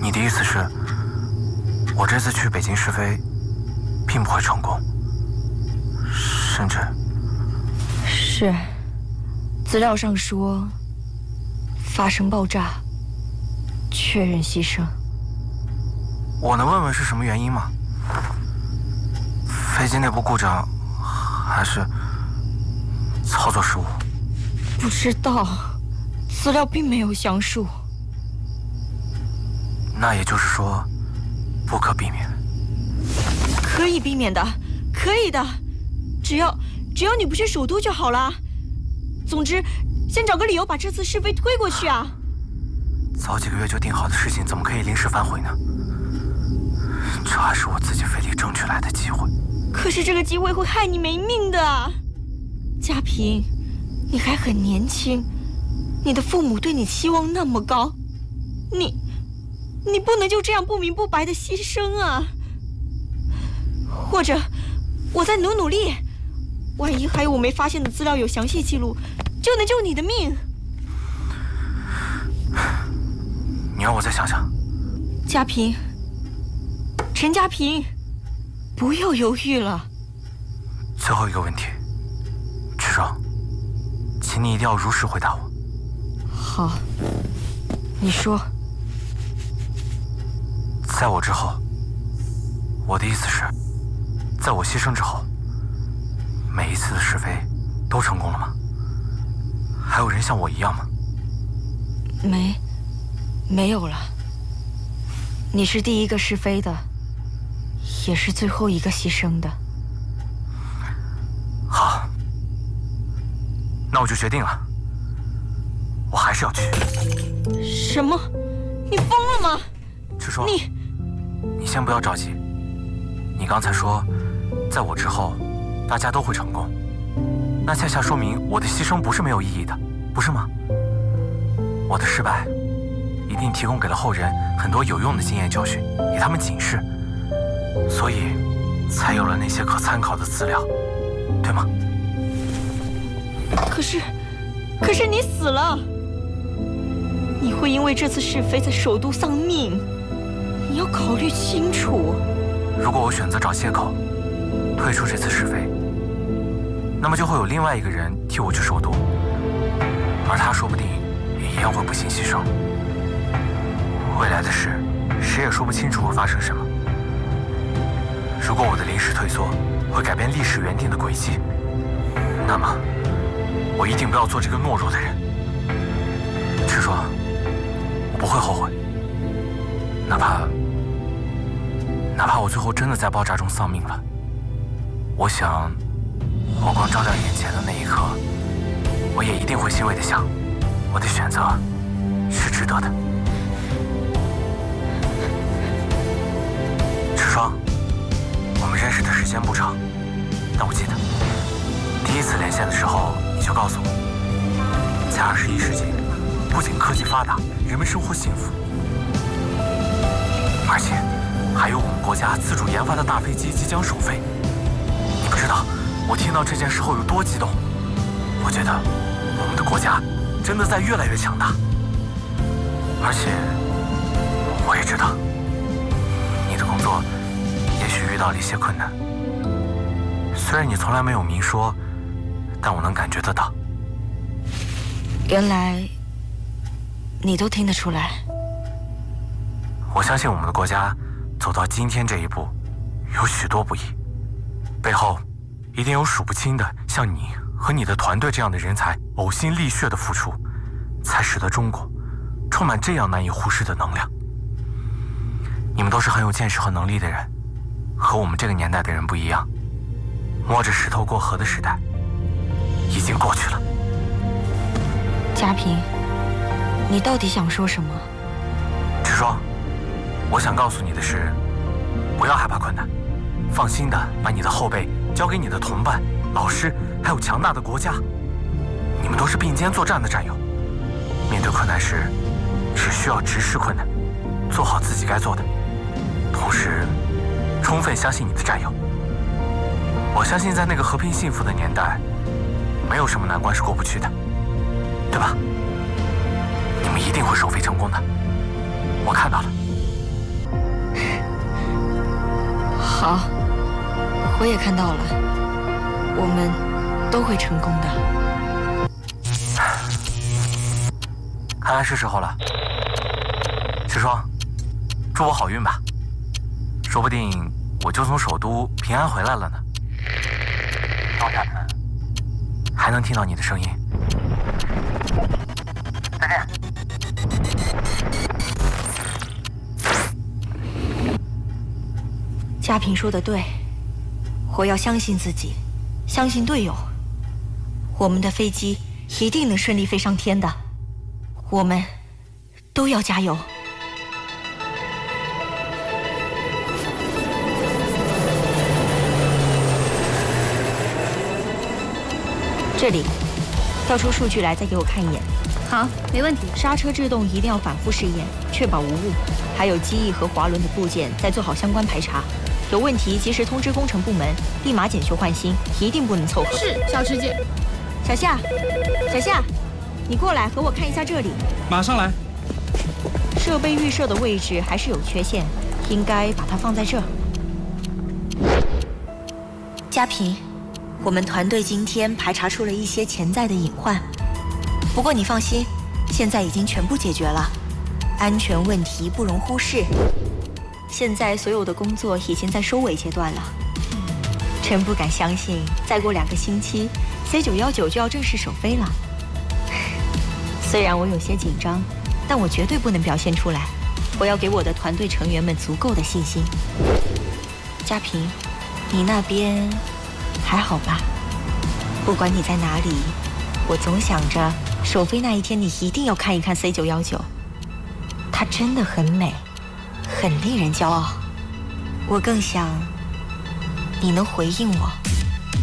你的意思是，我这次去北京试飞，并不会成功，甚至是资料上说发生爆炸，确认牺牲。 我能问问是什么原因吗？飞机内部故障，还是操作失误？ 不知道，资料并没有详述。 那也就是说，不可避免。 可以避免的，可以的，只要你不去首都就好了。总之，先找个理由把这次试飞推过去啊。 早几个月就定好的事情，怎么可以临时反悔呢？这还是我自己费力争取来的机会。 可是这个机会会害你没命的，嘉平，你还很年轻，你的父母对你期望那么高，你不能就这样不明不白的牺牲啊！或者，我再努力，万一还有我没发现的资料有详细记录，就能救你的命。 你让我再想想。 嘉平，陈嘉平，不要犹豫了。 最后一个问题，池爽，请你一定要如实回答我。 好，你说。 在我之后，我的意思是，在我牺牲之后，每一次的试飞都成功了吗？还有人像我一样吗？ 没有了。你是第一个试飞的，也是最后一个牺牲的。 好，那我就决定了，我还是要去。 什么？你疯了吗？ 池爽，你先不要着急。你刚才说，在我之后，大家都会成功，那恰恰说明我的牺牲不是没有意义的，不是吗？我的失败一定提供给了后人很多有用的经验教训，给他们警示，所以才有了那些可参考的资料，对吗？ 可是你死了，你会因为这次试飞在首都丧命，你要考虑清楚。 如果我选择找借口退出这次试飞，那么就会有另外一个人替我去首都，而他说不定也一样会不幸牺牲。未来的事，谁也说不清楚会发生什么。如果我的临时退缩会改变历史原定的轨迹，那么我一定不要做这个懦弱的人。池爽，我不会后悔，哪怕我最后真的在爆炸中丧命了，我想火光照亮眼前的那一刻，我也一定会欣慰地想，我的选择是值得的。池爽，我们认识的时间不长，但我记得第一次连线的时候，你就告诉我，在21世纪，不仅科技发达，人们生活幸福，而且还有我们国家自主研发的大飞机即将首飞。你不知道我听到这件事后有多激动，我觉得我们的国家真的在越来越强大。而且我也知道你的工作也许遇到了一些困难，虽然你从来没有明说，但我能感觉得到。 原来你都听得出来。 我相信我们的国家走到今天这一步，有许多不易，背后一定有数不清的像你和你的团队这样的人才呕心沥血的付出，才使得中国充满这样难以忽视的能量。你们都是很有见识和能力的人，和我们这个年代的人不一样。摸着石头过河的时代已经过去了。 嘉平，你到底想说什么？ 池爽，我想告诉你的是，不要害怕困难，放心的把你的后背交给你的同伴、老师，还有强大的国家。你们都是并肩作战的战友，面对困难时，只需要直视困难，做好自己该做的，同时充分相信你的战友。我相信在那个和平幸福的年代，没有什么难关是过不去的，对吧？你们一定会首飞成功的，我看到了， 好，我也看到了，我们都会成功的。 看来是时候了。石霜，祝我好运吧，说不定我就从首都平安回来了呢。到下次还能听到你的声音。再见。 嘉平说的对，我要相信自己，相信队友。我们的飞机一定能顺利飞上天的，我们都要加油。这里，调出数据来，再给我看一眼。 好，没问题。 刹车制动一定要反复试验，确保无误。还有机翼和滑轮的部件，再做好相关排查。有问题及时通知工程部门，立马检修换新，一定不能凑合。 是，小池姐。 小夏，小夏，你过来和我看一下这里。 马上来。 设备预设的位置还是有缺陷，应该把它放在这儿。嘉平，我们团队今天排查出了一些潜在的隐患，不过你放心，现在已经全部解决了，安全问题不容忽视。现在所有的工作已经在收尾阶段了，真不敢相信，再过2个星期 C919 就要正式首飞了。虽然我有些紧张，但我绝对不能表现出来，我要给我的团队成员们足够的信心。嘉平，你那边还好吧？不管你在哪里，我总想着首飞那一天你一定要看一看 C919， 它真的很美，很令人骄傲。我更想你能回应我。